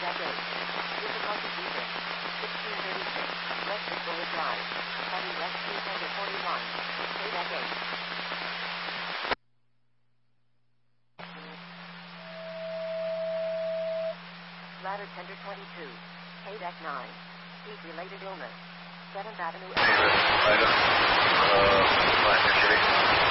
Deck 8. Difficulty Deeper. 1636. West Victoria Drive. Heading west 241. Deck 8. Ladder Tender 22. Deck 9. Heat-related illness. 7th Avenue.